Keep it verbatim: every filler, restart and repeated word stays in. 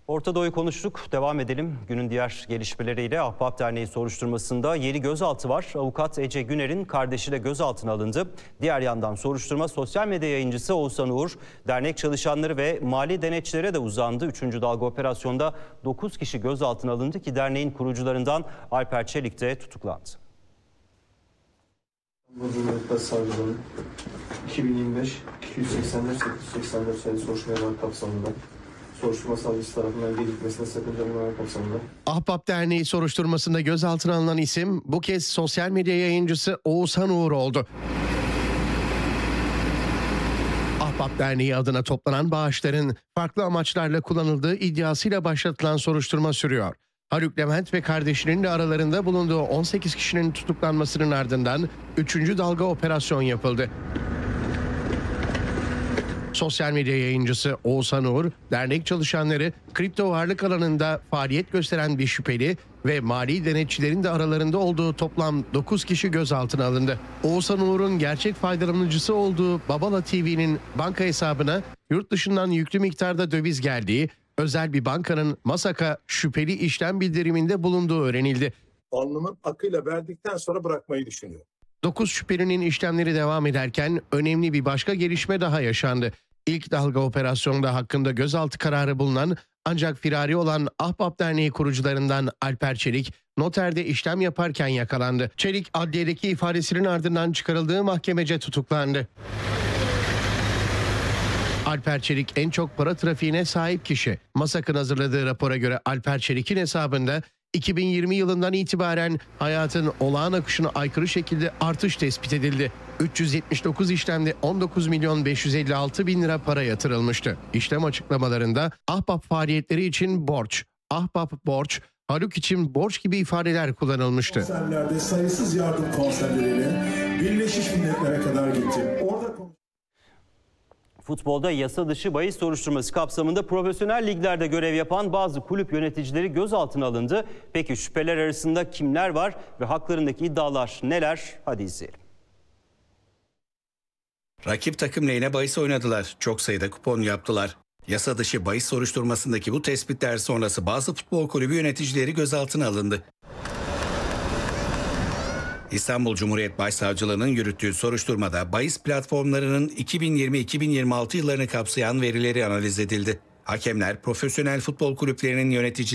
Orta Doğu'yu konuştuk. Devam edelim. Günün diğer gelişmeleriyle Ahbap Derneği soruşturmasında yeni gözaltı var. Avukat Ece Güner'in kardeşi de gözaltına alındı. Diğer yandan soruşturma sosyal medya yayıncısı Oğuzhan Uğur, dernek çalışanları ve mali denetçilere de uzandı. Üçüncü dalga operasyonda dokuz kişi gözaltına alındı ki derneğin kurucularından Alper Çelik de tutuklandı. Cumhuriyet Savcılığı'nın iki bin yirmi beş iki yüz seksen dört sekiz yüz seksen dört sayılı soruşturmalar kapsamında soruşturma savcısı tarafından gecikmesine sakınca bulunanlar kapsamında. Ahbap Derneği soruşturmasında gözaltına alınan isim bu kez sosyal medya yayıncısı Oğuzhan Uğur oldu. Ahbap Derneği adına toplanan bağışların farklı amaçlarla kullanıldığı iddiasıyla başlatılan soruşturma sürüyor. Haluk Levent ve kardeşinin de aralarında bulunduğu on sekiz kişinin tutuklanmasının ardından üçüncü dalga operasyon yapıldı. Sosyal medya yayıncısı Oğuzhan Uğur, dernek çalışanları, kripto varlık alanında faaliyet gösteren bir şüpheli ve mali denetçilerin de aralarında olduğu toplam dokuz kişi gözaltına alındı. Oğuzhan Uğur'un gerçek faydalanıcısı olduğu Babala T V'nin banka hesabına yurt dışından yüklü miktarda döviz geldiği, özel bir bankanın Masaka şüpheli işlem bildiriminde bulunduğu öğrenildi. Alnımın akıyla verdikten sonra bırakmayı düşünüyor. dokuz şüphelinin işlemleri devam ederken önemli bir başka gelişme daha yaşandı. İlk dalga operasyonda hakkında gözaltı kararı bulunan ancak firari olan Ahbap Derneği kurucularından Alper Çelik noterde işlem yaparken yakalandı. Çelik adliyedeki ifadesinin ardından çıkarıldığı mahkemece tutuklandı. Alper Çelik en çok para trafiğine sahip kişi. Masak'ın hazırladığı rapora göre Alper Çelik'in hesabında iki bin yirmi yılından itibaren hayatın olağan akışına aykırı şekilde artış tespit edildi. üç yüz yetmiş dokuz işlemde on dokuz milyon beş yüz elli altı bin lira para yatırılmıştı. İşlem açıklamalarında Ahbap faaliyetleri için borç, Ahbap borç, Haluk için borç gibi ifadeler kullanılmıştı. Konserlerde sayısız yardım konserleriyle Birleşmiş Milletler'e kadar gitti. Orada Futbolda yasa dışı bahis soruşturması kapsamında profesyonel liglerde görev yapan bazı kulüp yöneticileri gözaltına alındı. Peki şüpheler arasında kimler var ve haklarındaki iddialar neler? Hadi izleyelim. Rakip takım lehine bahis oynadılar. Çok sayıda kupon yaptılar. Yasa dışı bahis soruşturmasındaki bu tespitler sonrası bazı futbol kulübü yöneticileri gözaltına alındı. İstanbul Cumhuriyet Başsavcılığı'nın yürüttüğü soruşturmada bahis platformlarının iki bin yirmi iki bin yirmi altı yıllarını kapsayan verileri analiz edildi. Hakemler, profesyonel futbol kulüplerinin yöneticileri